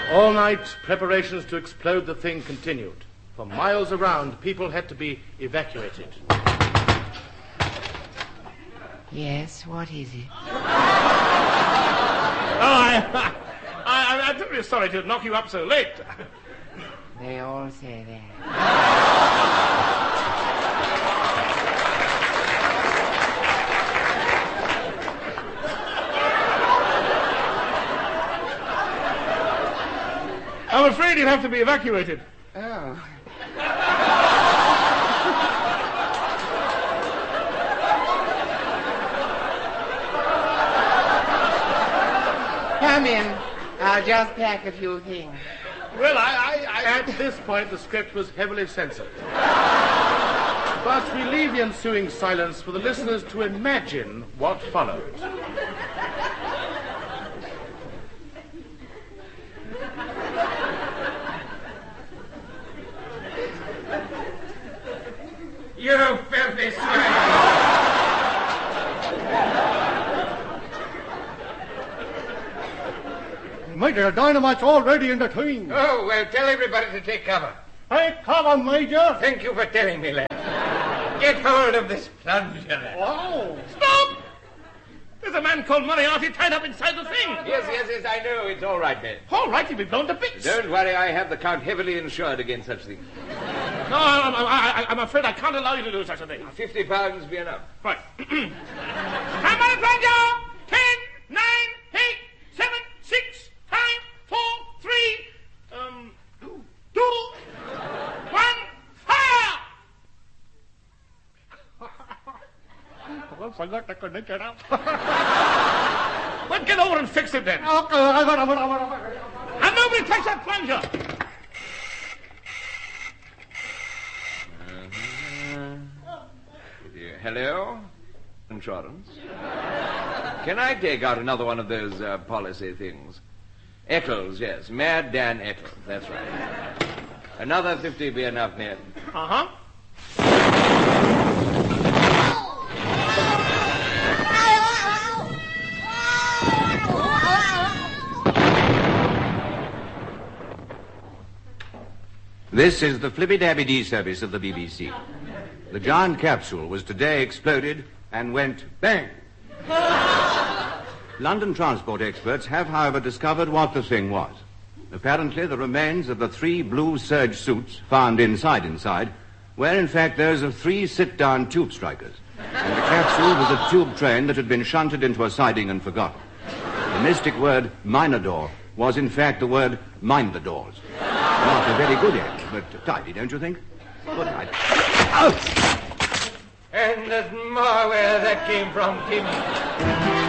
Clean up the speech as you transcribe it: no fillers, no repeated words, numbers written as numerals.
All night, preparations to explode the thing continued. For miles around, people had to be evacuated. Yes, what is it? I'm terribly sorry to knock you up so late. They all say that. I'm afraid you'll have to be evacuated. Oh. Come in. I'll just pack a few things. Well, at this point, the script was heavily censored. But we leave the ensuing silence for the listeners to imagine what followed. You filthy swine! Major, dynamite's already in the thing. Oh, well, tell everybody to take cover. Take cover, Major. Thank you for telling me, lad. Get hold of this plunger, lad. Wow. Stop! There's a man called Moriarty tied up inside the thing. Yes, I know. It's all right, Ben. All right, he'll be blown to bits. Don't worry, I have the Count heavily insured against such things. No, I'm afraid I can't allow you to do such a thing. £50 be enough. Right. Come on, plunger! 10, 9, 8, 7, 6, 5, 4, 3, 2, 1, fire! Well, forgot I couldn't get out. Well, get over and fix it then. Okay, And nobody takes that plunger. Hello? Insurance? Can I take out another one of those policy things? Eccles, yes. Mad Dan Eccles. That's right. Another 50 be enough, Ned. Uh-huh. This is the Flippy-Dabby-Dee service of the BBC. The giant capsule was today exploded and went bang. London transport experts have, however, discovered what the thing was. Apparently, the remains of the 3 blue serge suits found inside were, in fact, those of 3 sit-down tube strikers. And the capsule was a tube train that had been shunted into a siding and forgotten. The mystic word minor was, in fact, the word mind the doors. Not a very good end, but tidy, don't you think? Good night. And there's more where that came from, Timmy.